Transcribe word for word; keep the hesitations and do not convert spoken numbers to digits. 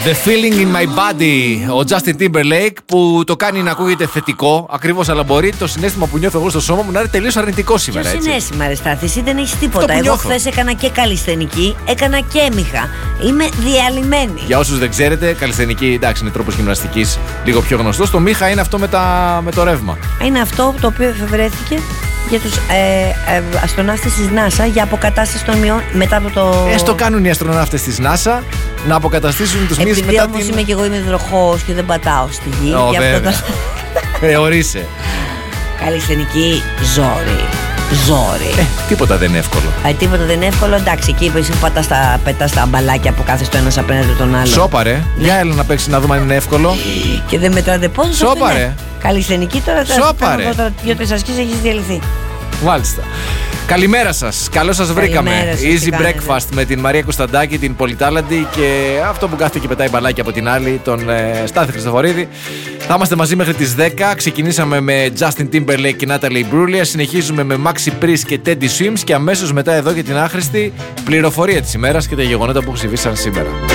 The feeling in my body. Ο Justin Timberlake που το κάνει να ακούγεται θετικό ακριβώς, αλλά μπορεί το συναίσθημα που νιώθω εγώ στο σώμα μου να είναι τελείως αρνητικό σήμερα. Ποιο συναίσθημα, ρε Στάθη, εσύ δεν έχεις τίποτα. Εγώ νιώθω. χθες έκανα και καλλισθενική, έκανα και έμιχα. Είμαι διαλυμένη. Για όσους δεν ξέρετε, καλλισθενική, εντάξει, είναι τρόπος γυμναστικής λίγο πιο γνωστός. Το μίχα είναι αυτό με, τα... με το ρεύμα. Είναι αυτό το οποίο εφευρέθηκε για τους ε, ε, αστροναύτες της NASA για αποκατάσταση των μειών μετά από το. Έστω κάνουν οι αστροναύτες της NASA να αποκαταστήσουν τους μύες μετά. Επειδή όμως την... είμαι και εγώ είμαι υδροχόος και δεν πατάω στη γη. Ω, γι' αυτό βέβαια. το... ε, ορίσε. Καλλισθενική ζόρι. Ζόρι. Ε, τίποτα δεν είναι εύκολο. Ε, τίποτα δεν είναι εύκολο. Εντάξει, εκεί εσύ πατάς τα, πετάς τα μπαλάκια που κάθεσαι το ένας απέναντι τον άλλο. Σόπαρε. Ναι. Για έλα να παίξει να δούμε αν είναι εύκολο. Και δεν μετράτε πόσο. Σόπαρε. Καλλισθενική τώρα. Σόπαρε. Τώρα δύο-τρεις ασκήσεις έχεις διαλυθεί. Μάλιστα. Καλημέρα σας. Καλώς σας βρήκαμε. Καλημέρα σας, Easy τι κάνετε? Breakfast με την Μαρία Κωνσταντάκη, την πολυτάλαντη και αυτό που κάθεται και πετάει μπαλάκια από την άλλη, τον ε, Στάθη Χριστοφορίδη. Θα είμαστε μαζί μέχρι τις δέκα. Ξεκινήσαμε με Justin Timberlake και Natalie Imbruglia. Συνεχίζουμε με Maxi Priest και Teddy Swims και αμέσως μετά εδώ για την άχρηστη πληροφορία της ημέρας και τα γεγονότα που συμβήσαν σήμερα.